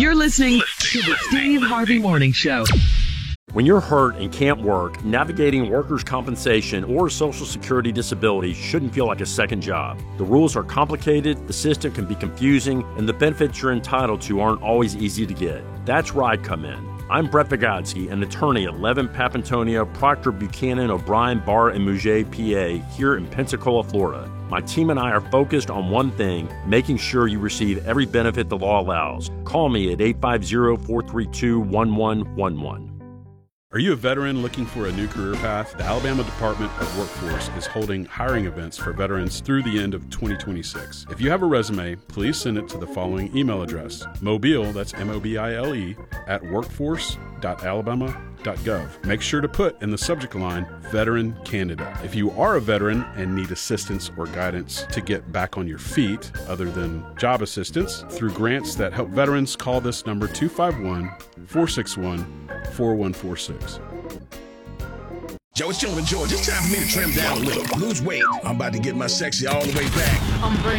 You're listening to the Steve Harvey Morning Show. When you're hurt and can't work, navigating workers' compensation or Social Security disability shouldn't feel like a second job. The rules are complicated, the system can be confusing, and the benefits you're entitled to aren't always easy to get. That's where I come in. I'm Brett Vigotsky, an attorney at Levin, Papantonio, Proctor, Buchanan, O'Brien, Barr, and Mouget, PA, here in Pensacola, Florida. My team and I are focused on one thing, making sure you receive every benefit the law allows. Call me at 850-432-1111. Are you a veteran looking for a new career path? The Alabama Department of Workforce is holding hiring events for veterans through the end of 2026. If you have a resume, please send it to the following email address: Mobile, that's M-O-B-I-L-E, at workforce.alabama.gov. Make sure to put in the subject line, Veteran Candidate. If you are a veteran and need assistance or guidance to get back on your feet, other than job assistance, through grants that help veterans, call this number 251-461-4146. Joe, it's Gentleman George. It's time for me to trim down a little, lose weight. I'm about to get my sexy all the way back. I'm bringing